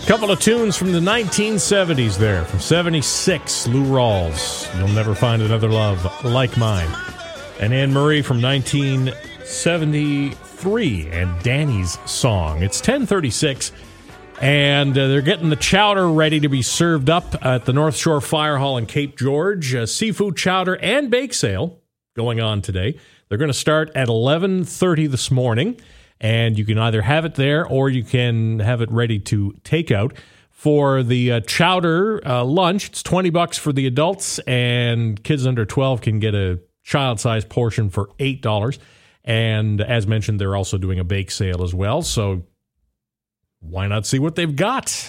Couple of tunes from the 1970s there. From 76, Lou Rawls, You'll Never Find Another Love Like Mine. And Anne Marie from 1973 and Danny's Song. It's 10:36, and they're getting the chowder ready to be served up at the North Shore Fire Hall in Cape George. A seafood chowder and bake sale going on today. They're going to start at 11:30 this morning. And you can either have it there or you can have it ready to take out. For the chowder lunch, it's $20 for the adults, and kids under 12 can get a child-sized portion for $8. And as mentioned, they're also doing a bake sale as well. So why not see what they've got?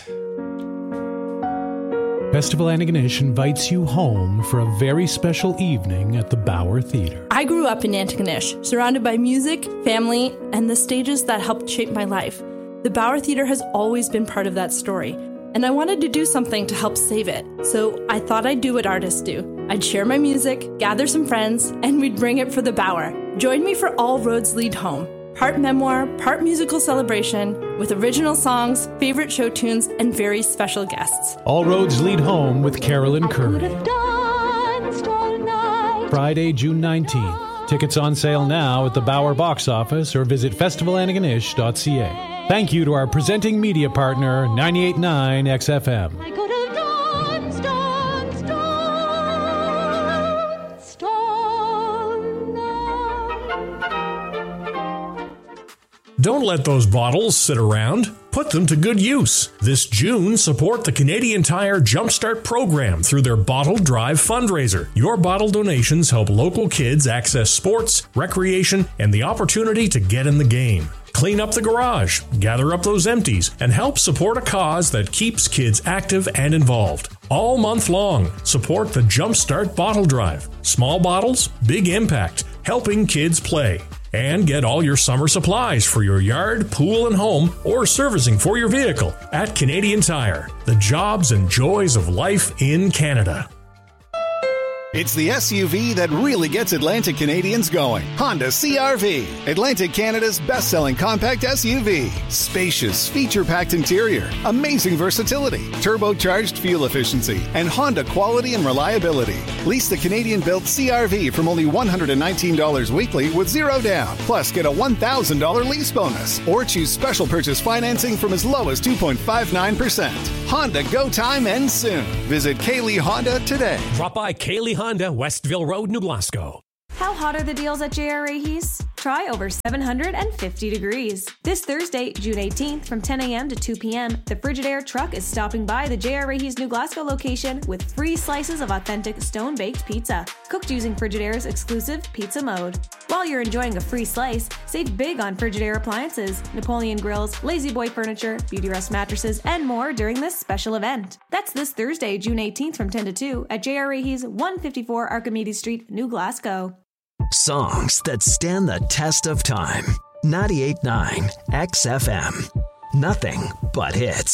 Festival Antigonish invites you home for a very special evening at the Bauer Theatre. I grew up in Antigonish, surrounded by music, family, and the stages that helped shape my life. The Bauer Theatre has always been part of that story, and I wanted to do something to help save it. So I thought I'd do what artists do. I'd share my music, gather some friends, and we'd bring it for the Bauer. Join me for All Roads Lead Home. Part memoir, part musical celebration, with original songs, favorite show tunes, and very special guests. All Roads Lead Home with Carolyn Curry. Friday, June 19th. Tickets on sale now at the Bauer box office or visit festivalantigonish.ca. Thank you to our presenting media partner, 98.9 XFM. Don't let those bottles sit around. Put them to good use. This June, support the Canadian Tire Jumpstart program through their Bottle Drive fundraiser. Your bottle donations help local kids access sports, recreation, and the opportunity to get in the game. Clean up the garage, gather up those empties, and help support a cause that keeps kids active and involved. All month long, support the Jumpstart Bottle Drive. Small bottles, big impact, helping kids play. And get all your summer supplies for your yard, pool, and home, or servicing for your vehicle at Canadian Tire. The jobs and joys of life in Canada. It's the SUV that really gets Atlantic Canadians going. Honda CR-V, Atlantic Canada's best-selling compact SUV. Spacious, feature-packed interior, amazing versatility, turbocharged fuel efficiency, and Honda quality and reliability. Lease the Canadian-built CR-V from only $119 weekly with zero down. Plus, get a $1,000 lease bonus. Or choose special purchase financing from as low as 2.59%. Honda Go Time ends soon. Visit Kaylee Honda today. Drop by Kaylee Honda, Westville Road, New Glasgow. How hot are the deals at J.R. Rahe's? Try over 750 degrees. This Thursday, June 18th, from 10 a.m. to 2 p.m., the Frigidaire truck is stopping by the J.R. Rahe's New Glasgow location with free slices of authentic stone-baked pizza, cooked using Frigidaire's exclusive pizza mode. While you're enjoying a free slice, save big on Frigidaire appliances, Napoleon grills, Lazy Boy furniture, Beauty Rest mattresses, and more during this special event. That's this Thursday, June 18th, from 10 to 2 at J.R. Rahe's 154 Archimedes Street, New Glasgow. Songs that stand the test of time. 98.9 XFM. Nothing but hits.